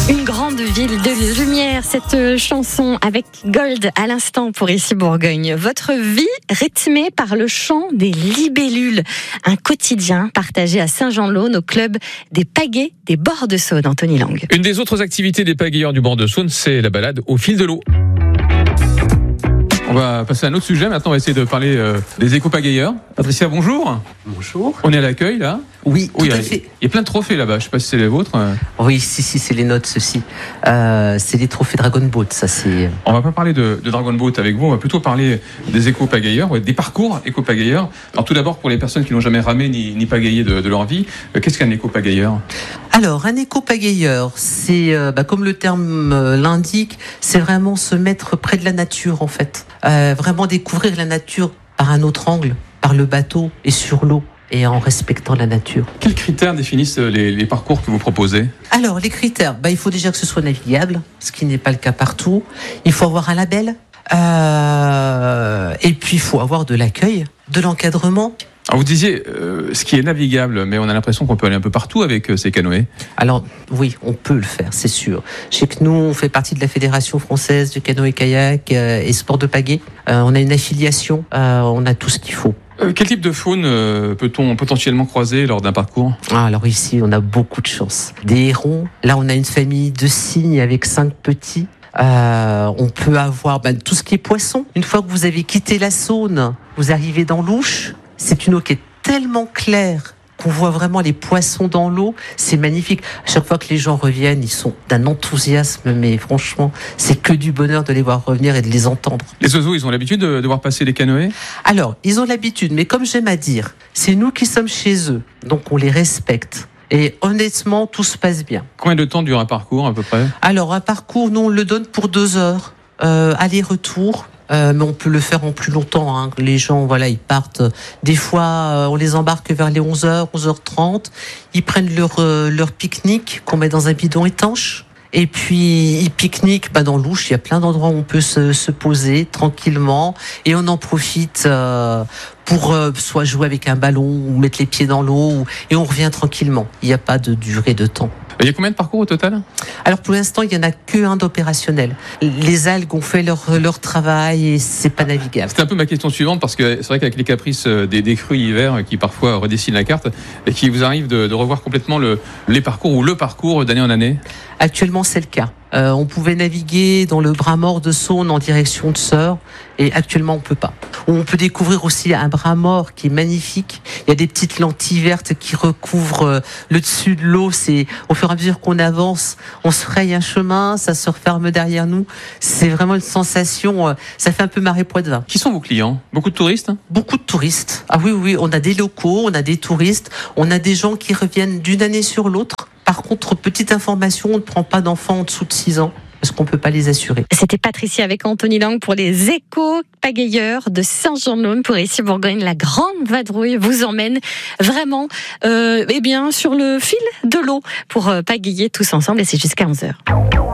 Une grande ville de lumière, cette chanson avec Gold à l'instant pour Ici Bourgogne. Votre vie rythmée par le chant des libellules. Un quotidien partagé à Saint-Jean-de-Laune au club des pagaies des bords de Saône. Anthony Lang. Une des autres activités des pagayeurs du bord de Saône, c'est la balade au fil de l'eau. On va passer à un autre sujet. Maintenant, on va essayer de parler des éco-pagayeurs. Patricia, bonjour. Bonjour. On est à l'accueil, là. Oui, tout à fait. Il y a plein de trophées là-bas. Je ne sais pas si c'est les vôtres. Oui, si, c'est les nôtres, ceux-ci. C'est les trophées Dragon Boat, ça c'est... On va pas parler de Dragon Boat avec vous. On va plutôt parler des éco-pagayeurs, des parcours éco-pagayeurs. Alors tout d'abord, pour les personnes qui n'ont jamais ramé ni pagayé de leur vie, qu'est-ce qu'un éco-pagayeur ? Alors, un éco-pagayeur, c'est, comme le terme l'indique, c'est vraiment se mettre près de la nature, en fait. Vraiment découvrir la nature par un autre angle, par le bateau et sur l'eau, et en respectant la nature. Quels critères définissent les parcours que vous proposez ? Alors, les critères, il faut déjà que ce soit navigable, ce qui n'est pas le cas partout. Il faut avoir un label, et puis il faut avoir de l'accueil, de l'encadrement. Alors vous disiez ce qui est navigable, mais on a l'impression qu'on peut aller un peu partout avec ces canoës. Alors oui, on peut le faire, c'est sûr. Je sais que nous, on fait partie de la Fédération française du canoë-kayak et sport de pagaie. On a une affiliation, on a tout ce qu'il faut. Quel type de faune peut-on potentiellement croiser lors d'un parcours ? Alors ici, on a beaucoup de chance. Des hérons. Là, on a une famille de cygnes avec 5 petits. On peut avoir tout ce qui est poisson. Une fois que vous avez quitté la Saône, vous arrivez dans l'Ouche. C'est une eau qui est tellement claire qu'on voit vraiment les poissons dans l'eau. C'est magnifique. À chaque fois que les gens reviennent, ils sont d'un enthousiasme, mais franchement, c'est que du bonheur de les voir revenir et de les entendre. Les oiseaux, ils ont l'habitude de voir passer les canoës ? Alors, ils ont l'habitude, mais comme j'aime à dire, c'est nous qui sommes chez eux, donc on les respecte. Et honnêtement, tout se passe bien. Combien de temps dure un parcours à peu près ? Alors, un parcours, nous, on le donne pour 2 heures. Aller-retour. Mais on peut le faire en plus longtemps, hein. Les gens, ils partent. Des fois, on les embarque vers les 11h, 11h30. Ils prennent leur pique-nique qu'on met dans un bidon étanche. Et puis, ils pique-niquent dans l'Ouche. Il y a plein d'endroits où on peut se poser tranquillement. Et on en profite pour soit jouer avec un ballon ou mettre les pieds dans l'eau. Et on revient tranquillement. Il n'y a pas de durée de temps. Il y a combien de parcours au total ? Alors pour l'instant, il n'y en a qu'un d'opérationnel. Les algues ont fait leur travail et c'est pas navigable. C'est un peu ma question suivante parce que c'est vrai qu'avec les caprices des crues hiver qui parfois redessinent la carte et qui vous arrive de revoir complètement les parcours ou le parcours d'année en année. Actuellement, c'est le cas. On pouvait naviguer dans le bras mort de Saône en direction de Sœurs et actuellement on peut pas. On peut découvrir aussi un bras mort qui est magnifique. Il y a des petites lentilles vertes qui recouvrent le dessus de l'eau. C'est au fur et à mesure qu'on avance, on se fraye un chemin, ça se referme derrière nous. C'est vraiment une sensation. Ça fait un peu marée Poitevin. Qui sont vos clients ? Beaucoup de touristes ? Beaucoup de touristes. Ah oui, on a des locaux, on a des touristes, on a des gens qui reviennent d'une année sur l'autre. Par contre, petite information, on ne prend pas d'enfants en dessous de 6 ans parce qu'on ne peut pas les assurer. C'était Patricia avec Anthony Lang pour les éco-pagayeurs de Saint-Jean-de-Laune pour Ici Bourgogne. La grande vadrouille vous emmène vraiment sur le fil de l'eau pour pagayer tous ensemble et c'est jusqu'à 11h.